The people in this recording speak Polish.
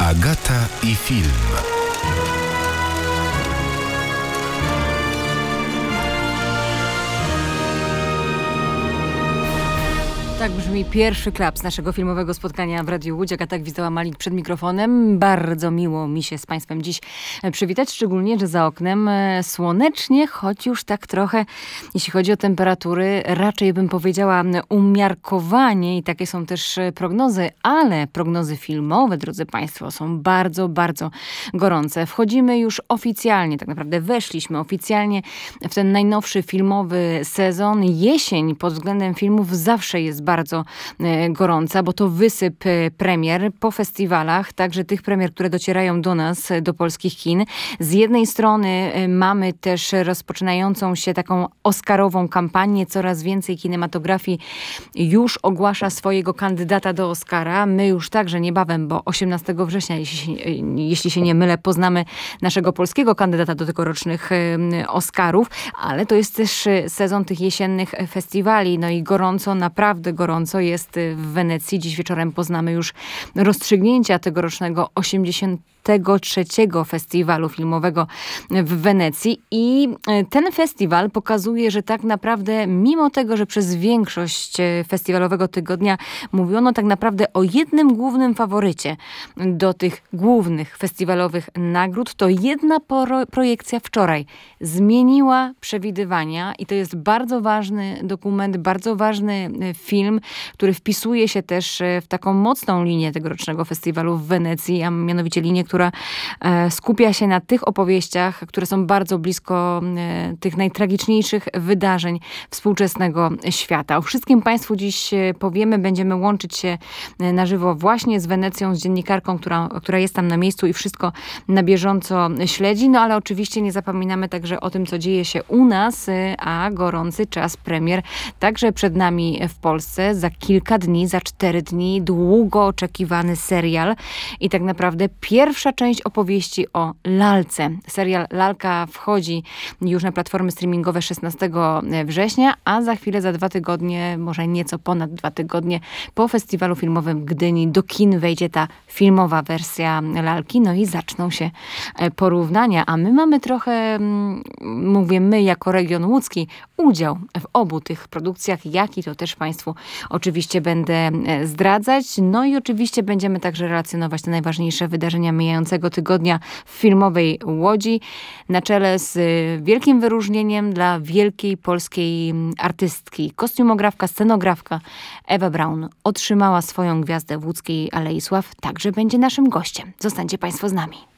Agata i film. Tak brzmi pierwszy klaps naszego filmowego spotkania w Radiu Łódź. Agata Gwizdała-Malik przed mikrofonem. Bardzo miło mi się z Państwem dziś przywitać, szczególnie, że za oknem słonecznie, choć już tak trochę, jeśli chodzi o temperatury, raczej bym powiedziała umiarkowanie i takie są też prognozy, ale prognozy filmowe, drodzy Państwo, są bardzo, bardzo gorące. Wchodzimy już oficjalnie, tak naprawdę weszliśmy oficjalnie w ten najnowszy filmowy sezon. Jesień pod względem filmów zawsze jest bardzo gorąca, bo to wysyp premier po festiwalach, także tych premier, które docierają do nas, do polskich kin. Z jednej strony mamy też rozpoczynającą się taką oscarową kampanię. Coraz więcej kinematografii już ogłasza swojego kandydata do Oscara. My już także niebawem, bo 18 września, jeśli się nie mylę, poznamy naszego polskiego kandydata do tegorocznych Oscarów, ale to jest też sezon tych jesiennych festiwali. No i gorąco, naprawdę gorąco jest w Wenecji. Dziś wieczorem poznamy już rozstrzygnięcia tegorocznego 83. festiwalu filmowego w Wenecji. I ten festiwal pokazuje, że tak naprawdę, mimo tego, że przez większość festiwalowego tygodnia mówiono tak naprawdę o jednym głównym faworycie do tych głównych festiwalowych nagród, to jedna projekcja wczoraj zmieniła przewidywania i to jest bardzo ważny dokument, bardzo ważny film, który wpisuje się też w taką mocną linię tegorocznego festiwalu w Wenecji, a mianowicie linię, która skupia się na tych opowieściach, które są bardzo blisko tych najtragiczniejszych wydarzeń współczesnego świata. O wszystkim Państwu dziś powiemy. Będziemy łączyć się na żywo właśnie z Wenecją, z dziennikarką, która jest tam na miejscu i wszystko na bieżąco śledzi. No ale oczywiście nie zapominamy także o tym, co dzieje się u nas, a gorący czas premier także przed nami w Polsce. Za kilka dni, za 4 dni długo oczekiwany serial i tak naprawdę pierwsza część opowieści o Lalce. Serial Lalka wchodzi już na platformy streamingowe 16 września, a za chwilę, za 2 tygodnie, może nieco ponad 2 tygodnie po festiwalu filmowym w Gdyni do kin wejdzie ta filmowa wersja Lalki. No i zaczną się porównania, a my mamy trochę, mówię my jako region łódzki, udział w obu tych produkcjach, jaki to też Państwu oczywiście będę zdradzać. No i oczywiście będziemy także relacjonować te najważniejsze wydarzenia mijającego tygodnia w filmowej Łodzi. Na czele z wielkim wyróżnieniem dla wielkiej polskiej artystki. Kostiumografka, scenografka Ewa Braun otrzymała swoją gwiazdę w łódzkiej Alei Sław. Także będzie naszym gościem. Zostańcie Państwo z nami.